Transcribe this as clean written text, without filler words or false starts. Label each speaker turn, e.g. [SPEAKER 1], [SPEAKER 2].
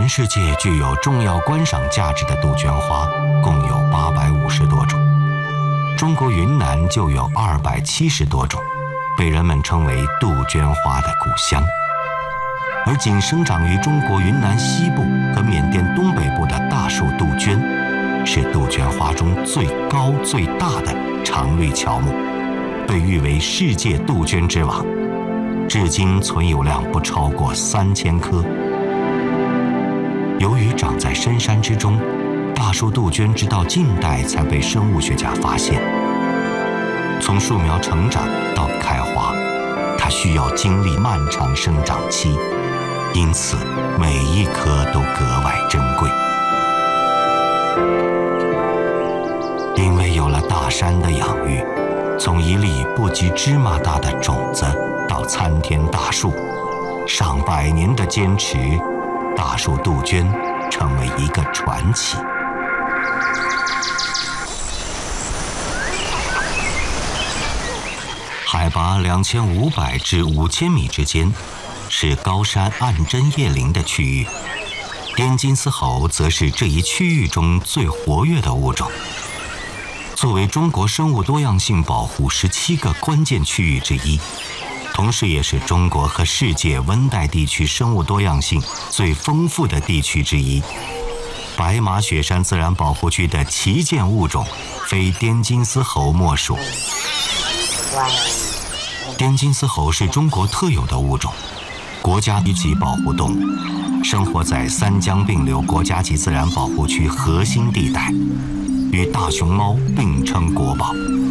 [SPEAKER 1] 全世界具有重要观赏价值的杜鹃花共有850多种，中国云南就有270多种，被人们称为杜鹃花的故乡。而仅生长于中国云南西部和缅甸东北部的大树杜鹃，是杜鹃花中最高最大的常绿乔木，被誉为世界杜鹃之王，至今存有量不超过3000棵。由于长在深山之中，大树杜鹃直到近代才被生物学家发现。从树苗成长到开花，它需要经历漫长生长期，因此每一棵都格外珍贵。因为有了大山的养育，从一粒不及芝麻大的种子到参天大树，上百年的坚持，大树杜鹃成为一个传奇。海拔2500至5000米之间，是高山暗针叶林的区域。滇金丝猴则是这一区域中最活跃的物种。作为中国生物多样性保护17个关键区域之一，同时也是中国和世界温带地区生物多样性最丰富的地区之一。白马雪山自然保护区的旗舰物种，非滇金丝猴莫属。滇金丝猴是中国特有的物种，国家一级保护动物，生活在三江并流国家级自然保护区核心地带，与大熊猫并称国宝。